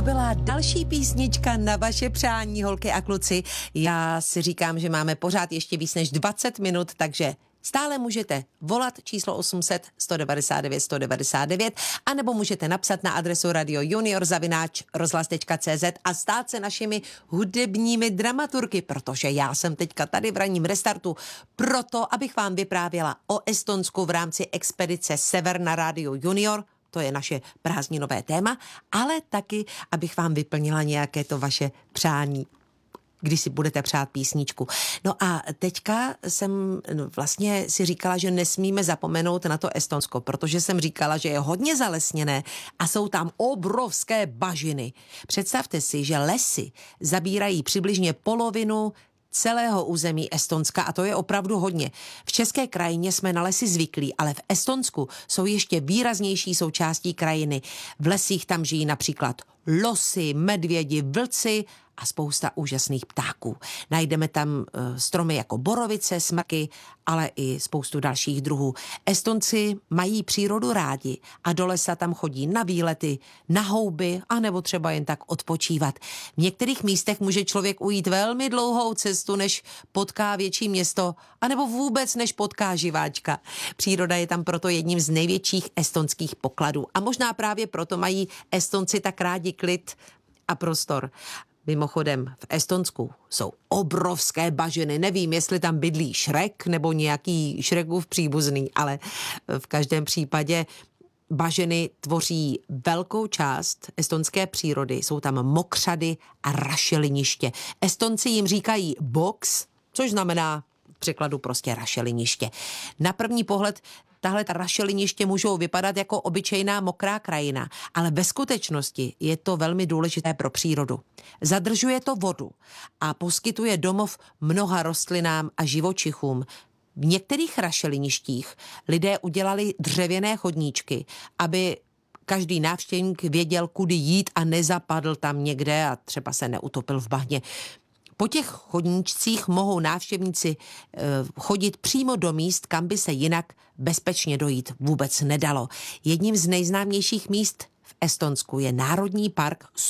byla další písnička na vaše přání, holky a kluci. Já si říkám, že máme pořád ještě víc než 20 minut, takže stále můžete volat číslo 800 199 199 anebo můžete napsat na adresu radiojunior@rozhlas.cz a stát se našimi hudebními dramaturgy, protože já jsem teďka tady v ranním restartu proto, abych vám vyprávěla o Estonsku v rámci expedice Sever na Radio Junior. To je naše prázdninové téma, ale taky, abych vám vyplnila nějaké to vaše přání, když si budete přát písničku. No a teďka jsem vlastně si říkala, že nesmíme zapomenout na to Estonsko, protože jsem říkala, že je hodně zalesněné a jsou tam obrovské bažiny. Představte si, že lesy zabírají přibližně polovinu celého území Estonska a to je opravdu hodně. V české krajině jsme na lesy zvyklí, ale v Estonsku jsou ještě výraznější součástí krajiny. V lesích tam žijí například losy, medvědi, vlci a spousta úžasných ptáků. Najdeme tam stromy jako borovice, smrky, ale i spoustu dalších druhů. Estonci mají přírodu rádi a do lesa tam chodí na výlety, na houby, anebo třeba jen tak odpočívat. V některých místech může člověk ujít velmi dlouhou cestu, než potká větší město, anebo vůbec než potká živáčka. Příroda je tam proto jedním z největších estonských pokladů a možná právě proto mají Estonci tak rádi klid a prostor. Mimochodem, v Estonsku jsou obrovské bažiny. Nevím, jestli tam bydlí Šrek nebo nějaký Šrekův příbuzný, ale v každém případě bažiny tvoří velkou část estonské přírody. Jsou tam mokřady a rašeliniště. Estonci jim říkají box, což znamená v překladu prostě rašeliniště. Na první pohled tahle rašeliniště můžou vypadat jako obyčejná mokrá krajina, ale ve skutečnosti je to velmi důležité pro přírodu. Zadržuje to vodu a poskytuje domov mnoha rostlinám a živočichům. V některých rašeliništích lidé udělali dřevěné chodníčky, aby každý návštěvník věděl, kudy jít a nezapadl tam někde a třeba se neutopil v bahně. Po těch chodníčcích mohou návštěvníci chodit přímo do míst, kam by se jinak bezpečně dojít vůbec nedalo. Jedním z nejznámějších míst v Estonsku je Národní park